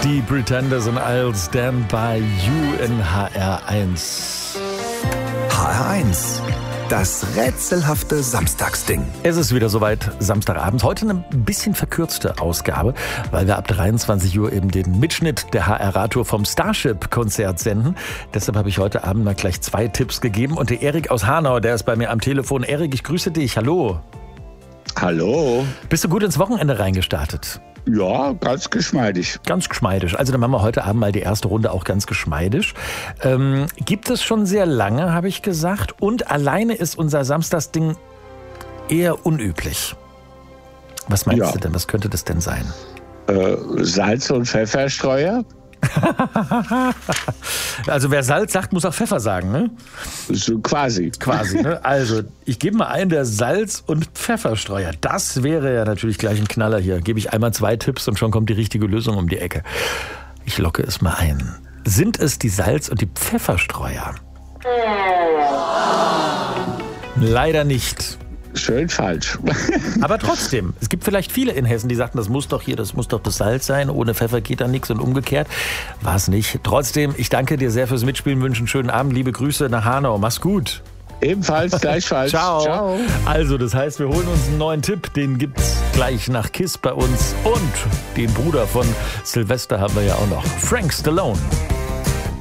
Die Pretenders und I'll Stand By You in HR1. HR1, das rätselhafte Samstagsding. Es ist wieder soweit, Samstagabend. Heute eine bisschen verkürzte Ausgabe, weil wir ab 23 Uhr eben den Mitschnitt der HR-Radtour vom Starship-Konzert senden. Deshalb habe ich heute Abend mal gleich 2 Tipps gegeben. Und der Erik aus Hanau, der ist bei mir am Telefon. Erik, ich grüße dich. Hallo. Hallo. Bist du gut ins Wochenende reingestartet? Ja, ganz geschmeidig. Ganz geschmeidig. Also dann machen wir heute Abend mal die erste Runde auch ganz geschmeidig. Gibt es schon sehr lange, habe ich gesagt. Und alleine ist unser Samstagsding eher unüblich. Was meinst du denn? Was könnte das denn sein? Salz- und Pfefferstreuer? Also wer Salz sagt, muss auch Pfeffer sagen, ne? So quasi. Quasi, ne? Also ich gebe mal ein, der Salz- und Pfefferstreuer. Das wäre ja natürlich gleich ein Knaller hier. Gebe ich einmal 2 Tipps und schon kommt die richtige Lösung um die Ecke. Ich locke es mal ein. Sind es die Salz- und die Pfefferstreuer? Leider nicht. Schön falsch. Aber trotzdem, es gibt vielleicht viele in Hessen, die sagten, das muss doch das Salz sein, ohne Pfeffer geht da nichts und umgekehrt. War es nicht. Trotzdem, ich danke dir sehr fürs Mitspielen, wünsche einen schönen Abend, liebe Grüße nach Hanau, mach's gut. Ebenfalls, gleichfalls. Ciao. Ciao. Also, das heißt, wir holen uns einen neuen Tipp, den gibt's gleich nach KISS bei uns und den Bruder von Sylvester haben wir ja auch noch, Frank Stallone.